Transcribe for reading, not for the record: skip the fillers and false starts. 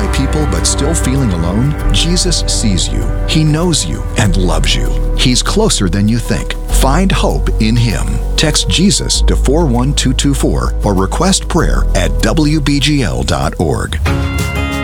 people but still feeling alone? Jesus sees you. He knows you and loves you. He's closer than you think. Find hope in Him. Text Jesus to 41224 or request prayer at wbgl.org.